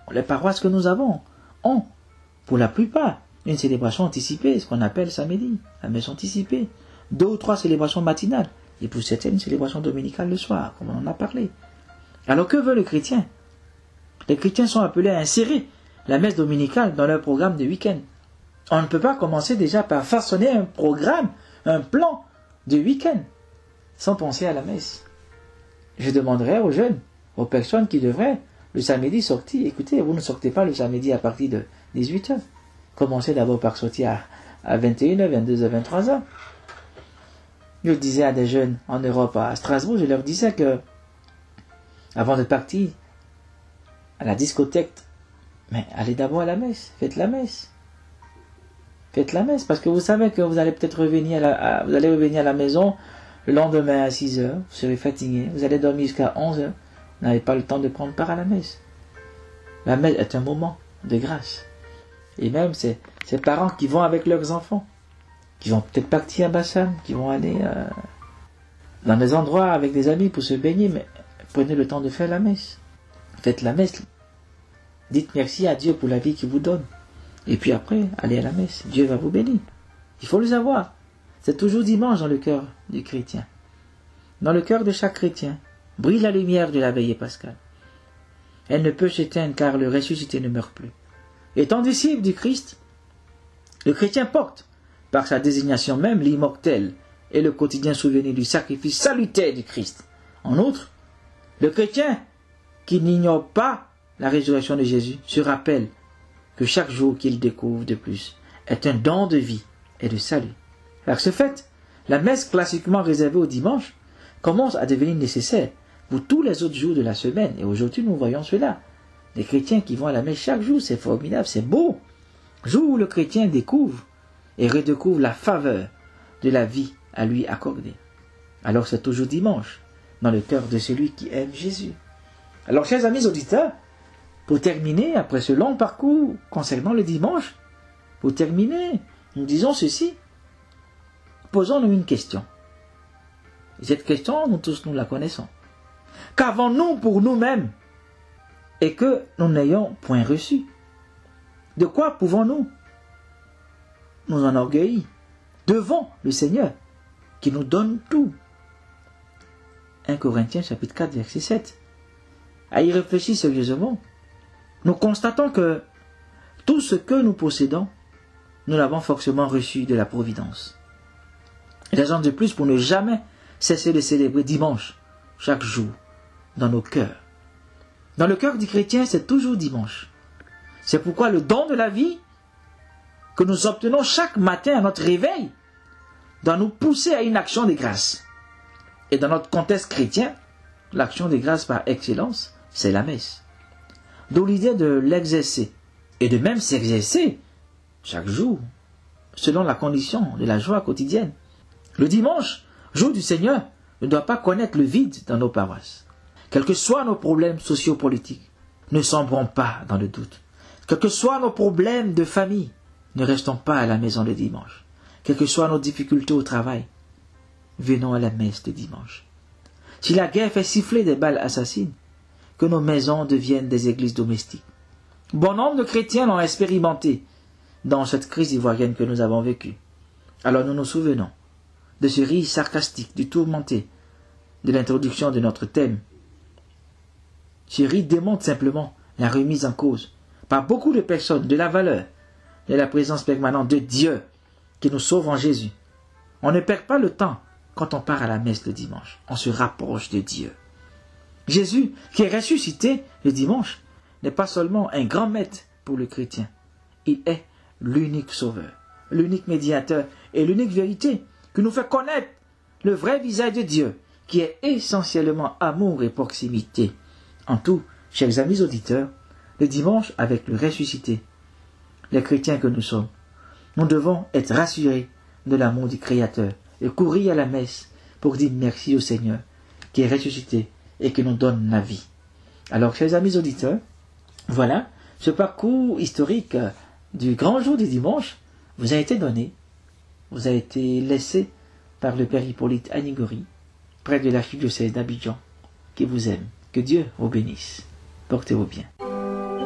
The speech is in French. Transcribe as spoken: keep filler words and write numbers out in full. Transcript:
les paroisses que nous avons ont, pour la plupart, une célébration anticipée, ce qu'on appelle samedi, la messe anticipée. Deux ou trois célébrations matinales. Et pour certaines, une célébration dominicale le soir, comme on en a parlé. Alors que veut le chrétien? Les chrétiens sont appelés à insérer la messe dominicale dans leur programme de week-end. On ne peut pas commencer déjà par façonner un programme, un plan de week-end, sans penser à la messe. Je demanderais aux jeunes, aux personnes qui devraient, le samedi sortir, écoutez, vous ne sortez pas le samedi à partir de dix-huit heures. Commencez d'abord par sortir à, à vingt et une heures, vingt-deux heures, vingt-trois heures. Je disais à des jeunes en Europe, à Strasbourg, je leur disais que, avant de partir à la discothèque, mais allez d'abord à la messe, faites la messe. Faites la messe, parce que vous savez que vous allez peut-être revenir à la, à, vous allez revenir à la maison le lendemain à six heures, vous serez fatigué, vous allez dormir jusqu'à onze heures, vous n'avez pas le temps de prendre part à la messe. La messe est un moment de grâce. Et même ces, ces parents qui vont avec leurs enfants, qui vont peut-être partir à Bassam, qui vont aller euh, dans des endroits avec des amis pour se baigner, mais prenez le temps de faire la messe. Faites la messe. Dites merci à Dieu pour la vie qu'il vous donne. Et puis après, allez à la messe. Dieu va vous bénir. Il faut le savoir. C'est toujours dimanche dans le cœur du chrétien. Dans le cœur de chaque chrétien, brille la lumière de la veillée pascale. Elle ne peut s'éteindre car le ressuscité ne meurt plus. Étant disciple du Christ, le chrétien porte, par sa désignation même, l'immortel et le quotidien souvenir du sacrifice salutaire du Christ. En outre, le chrétien qui n'ignore pas la résurrection de Jésus se rappelle que chaque jour qu'il découvre de plus est un don de vie et de salut. Par ce fait, la messe classiquement réservée au dimanche commence à devenir nécessaire pour tous les autres jours de la semaine. Et aujourd'hui, nous voyons cela. Les chrétiens qui vont à la messe chaque jour, c'est formidable, c'est beau. Jour où le chrétien découvre et redécouvre la faveur de la vie à lui accordée. Alors c'est toujours dimanche, dans le cœur de celui qui aime Jésus. Alors, chers amis auditeurs, pour terminer, après ce long parcours concernant le dimanche, pour terminer, nous disons ceci. Posons-nous une question. Et cette question, nous tous nous la connaissons. Qu'avons-nous pour nous-mêmes et que nous n'ayons point reçu? De quoi pouvons-nous nous enorgueillir devant le Seigneur qui nous donne tout? un Corinthiens chapitre quatre verset sept. À y réfléchir sérieusement, nous constatons que tout ce que nous possédons, nous l'avons forcément reçu de la providence. Raison de plus pour ne jamais cesser de célébrer dimanche, chaque jour, dans nos cœurs. Dans le cœur du chrétien, c'est toujours dimanche. C'est pourquoi le don de la vie que nous obtenons chaque matin à notre réveil doit nous pousser à une action de grâce. Et dans notre contexte chrétien, l'action de grâce par excellence, c'est la messe. D'où l'idée de l'exercer, et de même s'exercer chaque jour, selon la condition de la joie quotidienne. Le dimanche, jour du Seigneur, ne doit pas connaître le vide dans nos paroisses. Quels que soient nos problèmes sociopolitiques, ne sombrons pas dans le doute. Quels que soient nos problèmes de famille, ne restons pas à la maison le dimanche. Quelles que soient nos difficultés au travail, venons à la messe le dimanche. Si la guerre fait siffler des balles assassines, que nos maisons deviennent des églises domestiques. Bon nombre de chrétiens l'ont expérimenté dans cette crise ivoirienne que nous avons vécue. Alors nous nous souvenons de ce rire sarcastique du tourmenté de l'introduction de notre thème. Ce rire démontre simplement la remise en cause par beaucoup de personnes de la valeur de la présence permanente de Dieu qui nous sauve en Jésus. On ne perd pas le temps quand on part à la messe le dimanche. On se rapproche de Dieu. Jésus, qui est ressuscité le dimanche, n'est pas seulement un grand maître pour le chrétien. Il est l'unique sauveur, l'unique médiateur et l'unique vérité qui nous fait connaître le vrai visage de Dieu, qui est essentiellement amour et proximité. En tout, chers amis auditeurs, le dimanche avec le ressuscité, les chrétiens que nous sommes, nous devons être rassurés de l'amour du Créateur et courir à la messe pour dire merci au Seigneur qui est ressuscité et qui nous donne la vie. Alors, chers amis auditeurs, voilà, ce parcours historique du grand jour du dimanche vous a été donné, vous a été laissé par le Père Hippolyte Anigori, près de l'archidiocèse d'Abidjan, qui vous aime. Que Dieu vous bénisse. Portez-vous bien.